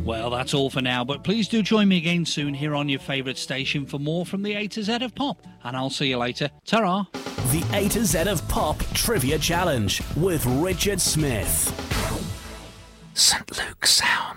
Well, that's all for now, but please do join me again soon here on your favourite station for more from the A to Z of Pop. And I'll see you later. Ta-ra! The A to Z of Pop Trivia Challenge with Richard Smith. St. Luke's Sound.